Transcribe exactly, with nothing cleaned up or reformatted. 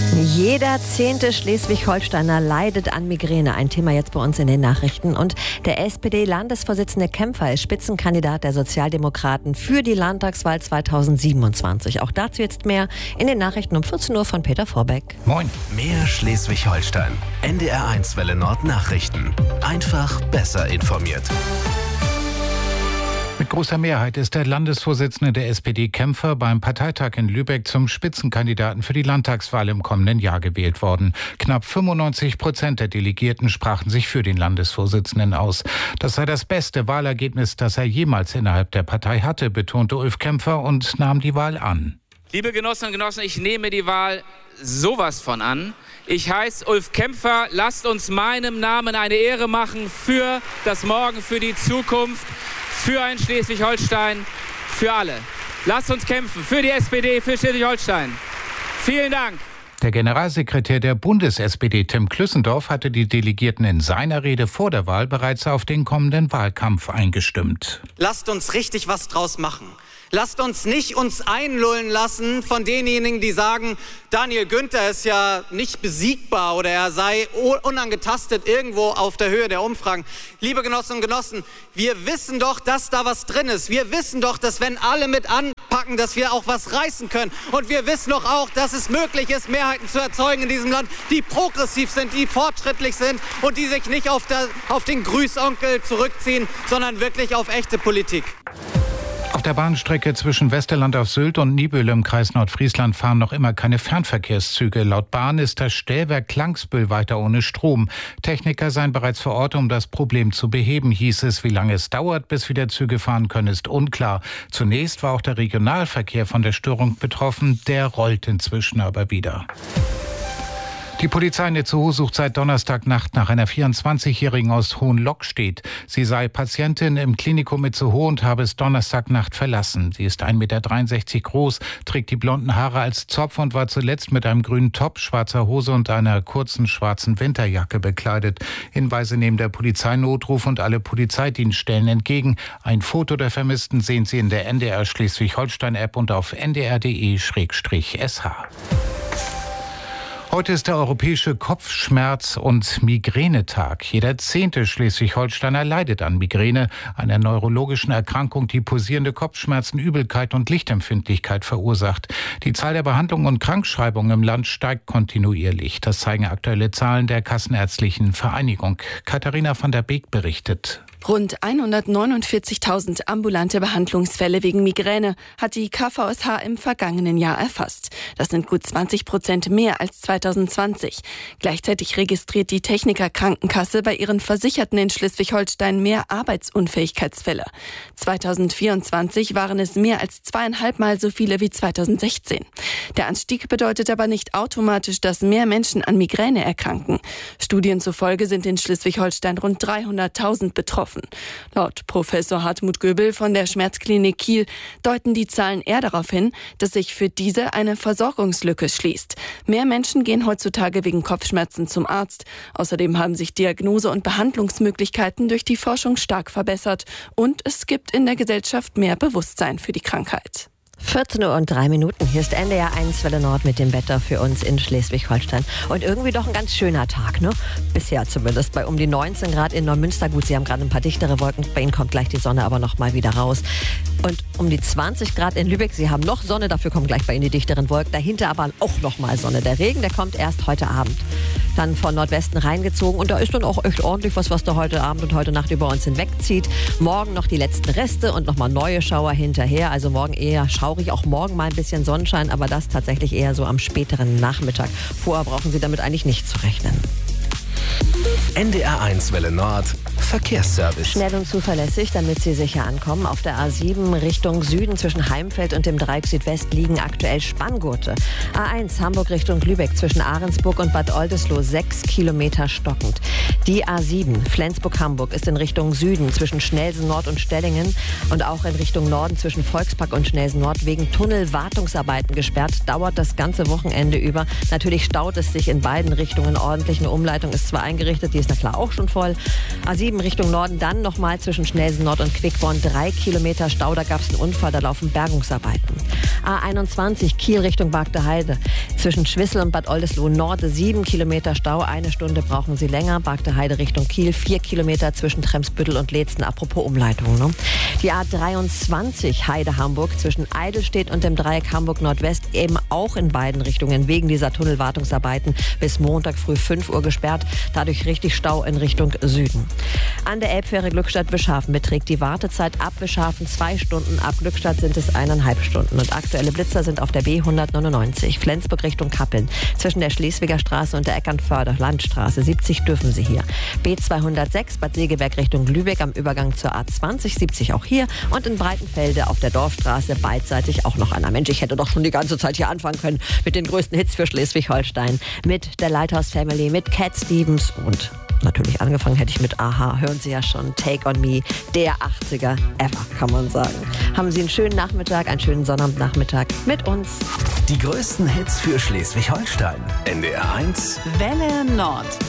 Jeder zehnte Schleswig-Holsteiner leidet an Migräne. Ein Thema jetzt bei uns in den Nachrichten. Und der S P D-Landesvorsitzende Kämpfer ist Spitzenkandidat der Sozialdemokraten für die Landtagswahl zweitausendsiebenundzwanzig. Auch dazu jetzt mehr in den Nachrichten um vierzehn Uhr von Peter Vorbeck. Moin. Mehr Schleswig-Holstein. N D R eins Welle Nord Nachrichten. Einfach besser informiert. Mit großer Mehrheit ist der Landesvorsitzende der S P D Kämpfer beim Parteitag in Lübeck zum Spitzenkandidaten für die Landtagswahl im kommenden Jahr gewählt worden. Knapp fünfundneunzig Prozent der Delegierten sprachen sich für den Landesvorsitzenden aus. Das sei das beste Wahlergebnis, das er jemals innerhalb der Partei hatte, betonte Ulf Kämpfer und nahm die Wahl an. Liebe Genossinnen und Genossen, ich nehme die Wahl sowas von an. Ich heiße Ulf Kämpfer. Lasst uns meinem Namen eine Ehre machen für das Morgen, für die Zukunft, für ein Schleswig-Holstein, für alle. Lasst uns kämpfen für die S P D, für Schleswig-Holstein. Vielen Dank. Der Generalsekretär der Bundes-S P D, Tim Klüssendorf, hatte die Delegierten in seiner Rede vor der Wahl bereits auf den kommenden Wahlkampf eingestimmt. Lasst uns richtig was draus machen. Lasst uns nicht uns einlullen lassen von denjenigen, die sagen, Daniel Günther ist ja nicht besiegbar oder er sei unangetastet irgendwo auf der Höhe der Umfragen. Liebe Genossinnen und Genossen, wir wissen doch, dass da was drin ist. Wir wissen doch, dass wenn alle mit anpacken, dass wir auch was reißen können. Und wir wissen doch auch, dass es möglich ist, Mehrheiten zu erzeugen in diesem Land, die progressiv sind, die fortschrittlich sind und die sich nicht auf, der, auf den Grüßonkel zurückziehen, sondern wirklich auf echte Politik. Auf der Bahnstrecke zwischen Westerland auf Sylt und Niebüll im Kreis Nordfriesland fahren noch immer keine Fernverkehrszüge. Laut Bahn ist das Stellwerk Klangsbüll weiter ohne Strom. Techniker seien bereits vor Ort, um das Problem zu beheben, hieß es. Wie lange es dauert, bis wieder Züge fahren können, ist unklar. Zunächst war auch der Regionalverkehr von der Störung betroffen. Der rollt inzwischen aber wieder. Die Polizei in Itzehoe sucht seit Donnerstagnacht nach einer vierundzwanzigjährigen aus Hohenlockstedt. Sie sei Patientin im Klinikum Itzehoe und habe es Donnerstagnacht verlassen. Sie ist ein Meter dreiundsechzig groß, trägt die blonden Haare als Zopf und war zuletzt mit einem grünen Top, schwarzer Hose und einer kurzen schwarzen Winterjacke bekleidet. Hinweise nehmen der Polizeinotruf und alle Polizeidienststellen entgegen. Ein Foto der Vermissten sehen Sie in der N D R Schleswig-Holstein-App und auf n d r punkt d e slash s h. Heute ist der europäische Kopfschmerz- und Migränetag. Jeder zehnte Schleswig-Holsteiner leidet an Migräne, einer neurologischen Erkrankung, die pulsierende Kopfschmerzen, Übelkeit und Lichtempfindlichkeit verursacht. Die Zahl der Behandlungen und Krankschreibungen im Land steigt kontinuierlich. Das zeigen aktuelle Zahlen der Kassenärztlichen Vereinigung. Katharina van der Beek berichtet. Rund hundertneunundvierzigtausend ambulante Behandlungsfälle wegen Migräne hat die K V S H im vergangenen Jahr erfasst. Das sind gut zwanzig Prozent mehr als zweitausendzwanzig. Gleichzeitig registriert die Techniker Krankenkasse bei ihren Versicherten in Schleswig-Holstein mehr Arbeitsunfähigkeitsfälle. zweitausendvierundzwanzig waren es mehr als zweieinhalb Mal so viele wie zweitausendsechzehn. Der Anstieg bedeutet aber nicht automatisch, dass mehr Menschen an Migräne erkranken. Studien zufolge sind in Schleswig-Holstein rund dreihunderttausend betroffen. Laut Professor Hartmut Göbel von der Schmerzklinik Kiel deuten die Zahlen eher darauf hin, dass sich für diese eine Versorgungslücke schließt. Mehr Menschen gehen heutzutage wegen Kopfschmerzen zum Arzt. Außerdem haben sich Diagnose- und Behandlungsmöglichkeiten durch die Forschung stark verbessert und es gibt in der Gesellschaft mehr Bewusstsein für die Krankheit. vierzehn Uhr und drei Minuten. Hier ist N D R eins Welle Nord mit dem Wetter für uns in Schleswig-Holstein. Und irgendwie doch ein ganz schöner Tag, ne? Bisher zumindest. Bei um die neunzehn Grad in Neumünster. Gut, Sie haben gerade ein paar dichtere Wolken. Bei Ihnen kommt gleich die Sonne aber noch mal wieder raus. Und um die zwanzig Grad in Lübeck. Sie haben noch Sonne, dafür kommen gleich bei Ihnen die dichteren Wolken. Dahinter aber auch noch mal Sonne. Der Regen, der kommt erst heute Abend. Dann von Nordwesten reingezogen. Und da ist dann auch echt ordentlich was, was da heute Abend und heute Nacht über uns hinwegzieht. Morgen noch die letzten Reste und noch mal neue Schauer hinterher. Also morgen eher schaurig. Auch morgen mal ein bisschen Sonnenschein, aber das tatsächlich eher so am späteren Nachmittag. Vorher brauchen Sie damit eigentlich nicht zu rechnen. N D R eins Welle Nord Verkehrsservice. Schnell und zuverlässig, damit Sie sicher ankommen. Auf der A sieben Richtung Süden zwischen Heimfeld und dem Dreieck Südwest liegen aktuell Spanngurte. A eins Hamburg Richtung Lübeck zwischen Ahrensburg und Bad Oldesloe sechs Kilometer stockend. Die A sieben Flensburg-Hamburg ist in Richtung Süden zwischen Schnelsen Nord und Stellingen und auch in Richtung Norden zwischen Volkspark und Schnelsen Nord wegen Tunnelwartungsarbeiten gesperrt. Dauert das ganze Wochenende über. Natürlich staut es sich in beiden Richtungen ordentlich. Eine Umleitung ist zwar eingerichtet, die ist na klar auch schon voll. A sieben sieben Richtung Norden, dann nochmal zwischen Schnelsen Nord und Quickborn drei Kilometer Stau. Da gab es einen Unfall, da laufen Bergungsarbeiten. A einundzwanzig Kiel Richtung Bargteheide. Zwischen Schwissel und Bad Oldesloe Nord sieben Kilometer Stau. Eine Stunde brauchen Sie länger. Bargteheide Richtung Kiel vier Kilometer zwischen Tremsbüttel und Leetzen. Apropos Umleitung. Ne? Die A dreiundzwanzig Heide Hamburg zwischen Eidelstedt und dem Dreieck Hamburg Nordwest eben auch in beiden Richtungen wegen dieser Tunnelwartungsarbeiten bis Montag früh fünf Uhr gesperrt. Dadurch richtig Stau in Richtung Süden. An der Elbfähre Glückstadt-Wischhafen beträgt die Wartezeit ab Wischhafen zwei Stunden. Ab Glückstadt sind es eineinhalb Stunden. Und aktuelle Blitzer sind auf der B hundertneunundneunzig. Flensburg Richtung Kappeln. Zwischen der Schleswiger Straße und der Eckernförder Landstraße siebzig dürfen Sie hier. B zweihundertsechs Bad Segeberg Richtung Lübeck am Übergang zur A zwanzig siebzig auch hier. Und in Breitenfelde auf der Dorfstraße beidseitig auch noch einer. Mensch, ich hätte doch schon die ganze Zeit hier anfangen können mit den größten Hits für Schleswig-Holstein. Mit der Lighthouse Family, mit Cat Stevens und natürlich angefangen hätte ich mit Aha. Hören Sie ja schon, Take on Me, der achtziger ever, kann man sagen. Haben Sie einen schönen Nachmittag, einen schönen Sonnabendnachmittag mit uns. Die größten Hits für Schleswig-Holstein. N D R eins Welle Nord.